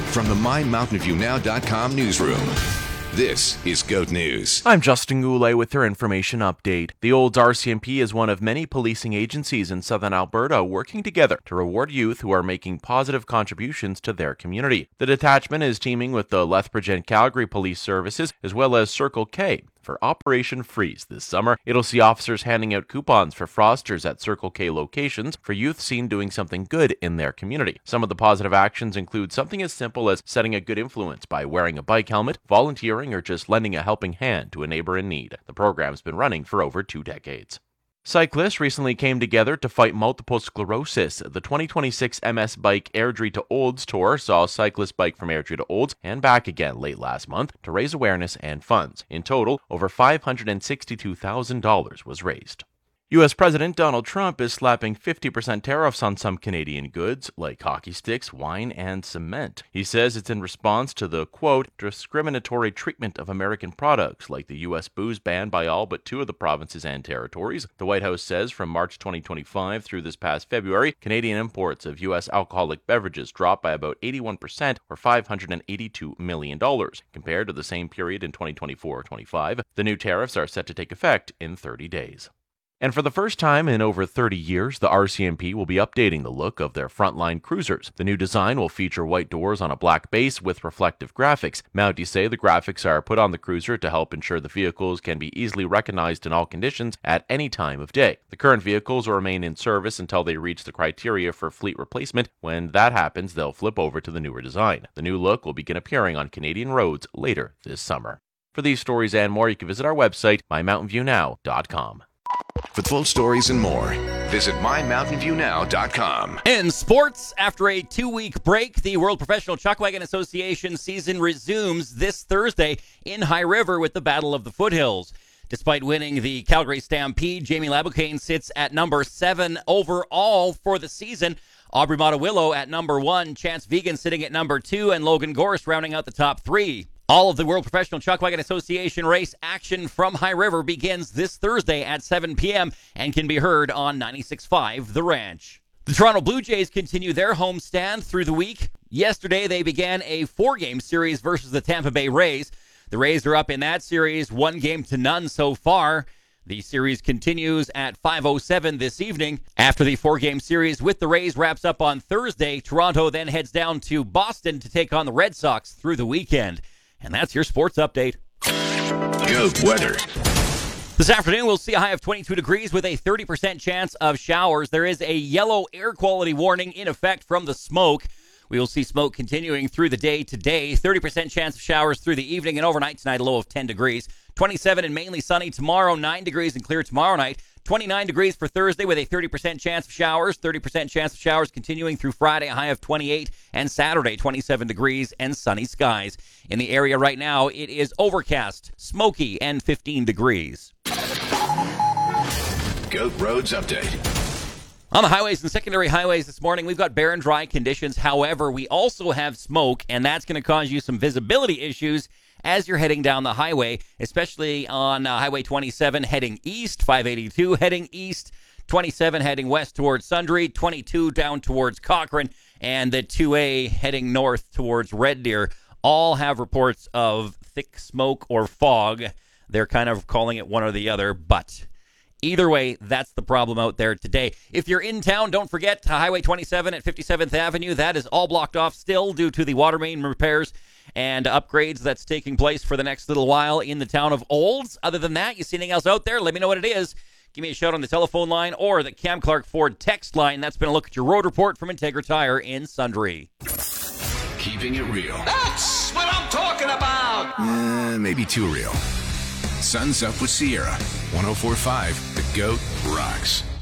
From the MyMountainViewNow.com newsroom, this is GOAT News. I'm Justin Goulet with your information update. The Olds RCMP is one of many policing agencies in southern Alberta working together to reward youth who are making positive contributions to their community. The detachment is teaming with the Lethbridge and Calgary Police Services as well as Circle K for Operation Freeze this summer. It'll see officers handing out coupons for Frosters at Circle K locations for youth seen doing something good in their community. Some of the positive actions include something as simple as setting a good influence by wearing a bike helmet, volunteering, or just lending a helping hand to a neighbor in need. The program's been running for over 2 decades. Cyclists recently came together to fight multiple sclerosis. The 2026 MS Bike Airdrie to Olds Tour saw a cyclist bike from Airdrie to Olds and back again late last month to raise awareness and funds. In total, over $562,000 was raised. U.S. President Donald Trump is slapping 50% tariffs on some Canadian goods, like hockey sticks, wine, and cement. He says it's in response to the, quote, discriminatory treatment of American products, like the U.S. booze ban by all but 2 of the provinces and territories. The White House says from March 2025 through this past February, Canadian imports of U.S. alcoholic beverages dropped by about 81%, or $582 million, compared to the same period in 2024-25. The new tariffs are set to take effect in 30 days. And for the first time in over 30 years, the RCMP will be updating the look of their frontline cruisers. The new design will feature white doors on a black base with reflective graphics. Mounties say the graphics are put on the cruiser to help ensure the vehicles can be easily recognized in all conditions at any time of day. The current vehicles will remain in service until they reach the criteria for fleet replacement. When that happens, they'll flip over to the newer design. The new look will begin appearing on Canadian roads later this summer. For these stories and more, you can visit our website, MyMountainViewNow.com. For full stories and more, visit MyMountainViewNow.com. In sports, after a 2-week break, the World Professional Chuckwagon Association season resumes this Thursday in High River with the Battle of the Foothills. Despite winning the Calgary Stampede, Jamie Laboucaine sits at number 7 overall for the season. Aubrey Mottawillo at number 1, Chance Vegan sitting at number 2, and Logan Gorse rounding out the top 3. All of the World Professional Chuckwagon Association race action from High River begins this Thursday at 7 p.m. and can be heard on 96.5 The Ranch. The Toronto Blue Jays continue their homestand through the week. Yesterday, they began a 4-game series versus the Tampa Bay Rays. The Rays are up in that series 1-0 so far. The series continues at 5:07 this evening. After the 4-game series with the Rays wraps up on Thursday, Toronto then heads down to Boston to take on the Red Sox through the weekend. And that's your sports update. Good weather. This afternoon, we'll see a high of 22 degrees with a 30% chance of showers. There is a yellow air quality warning in effect from the smoke. We will see smoke continuing through the day today. 30% chance of showers through the evening and overnight tonight, a low of 10 degrees. 27 and mainly sunny tomorrow, 9 degrees and clear tomorrow night. 29 degrees for Thursday with a 30% chance of showers. 30% chance of showers continuing through Friday, a high of 28. And Saturday, 27 degrees and sunny skies. In the area right now, it is overcast, smoky, and 15 degrees. GOAT Roads Update. On the highways and secondary highways this morning, we've got bare and dry conditions. However, we also have smoke, and that's going to cause you some visibility issues as you're heading down the highway, especially on Highway 27 heading east, 582 heading east, 27 heading west towards Sundre, 22 down towards Cochrane, and the 2A heading north towards Red Deer. All have reports of thick smoke or fog. They're kind of calling it one or the other, but either way, that's the problem out there today. If you're in town, don't forget Highway 27 at 57th Avenue. That is all blocked off still due to the water main repairs and upgrades that's taking place for the next little while in the town of Olds. Other than that, you see anything else out there, let me know what it is. Give me a shout on the telephone line or the Cam Clark Ford text line. That's been a look at your road report from Integra Tire in Sundre. Keeping it real. That's what I'm talking about! Maybe too real. Sun's Up with Sierra. 104.5, The GOAT rocks.